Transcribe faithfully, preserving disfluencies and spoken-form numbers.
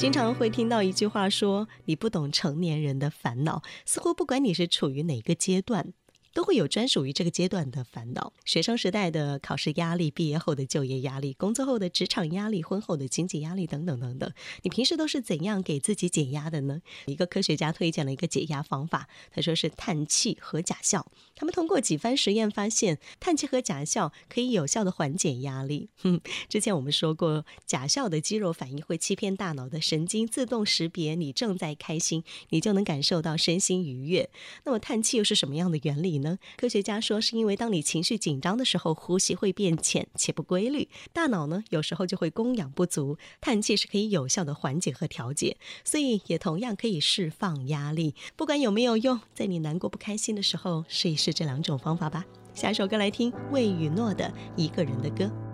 经常会听到一句话说，你不懂成年人的烦恼，似乎不管你是处于哪个阶段，都会有专属于这个阶段的烦恼。学生时代的考试压力，毕业后的就业压力，工作后的职场压力，婚后的经济压力等等等等，你平时都是怎样给自己解压的呢？一个科学家推荐了一个解压方法，他说是叹气和假笑。他们通过几番实验发现，叹气和假笑可以有效的缓解压力。哼，之前我们说过，假笑的肌肉反应会欺骗大脑的神经，自动识别你正在开心，你就能感受到身心愉悦。那么叹气又是什么样的原理呢？科学家说，是因为当你情绪紧张的时候，呼吸会变浅且不规律，大脑呢有时候就会供氧不足，叹气是可以有效的缓解和调节，所以也同样可以释放压力。不管有没有用，在你难过不开心的时候，试一试这两种方法吧。下一首歌来听魏雨诺的《一个人的歌》。